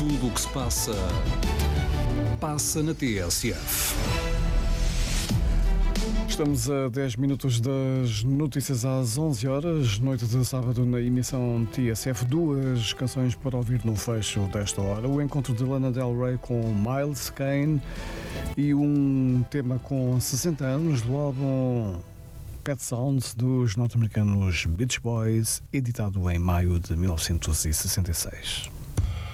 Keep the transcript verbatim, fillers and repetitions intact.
Tudo o que se passa, passa na T S F. Estamos a dez minutos das notícias às onze horas, noite de sábado na emissão T S F. Duas canções para ouvir no fecho desta hora. O encontro de Lana Del Rey com Miles Kane e um tema com sessenta anos do álbum Pet Sounds dos norte-americanos Beach Boys, editado em maio de mil novecentos e sessenta e seis.